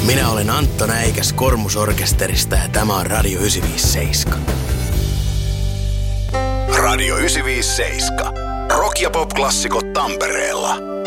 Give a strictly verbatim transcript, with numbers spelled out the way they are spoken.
Minä olen Antto Näikäs Kormusorkesterista ja tämä on Radio yhdeksänsataaviisikymmentäseitsemän. Radio yhdeksänsataaviisikymmentäseitsemän. Rock ja pop-klassikot Tampereella.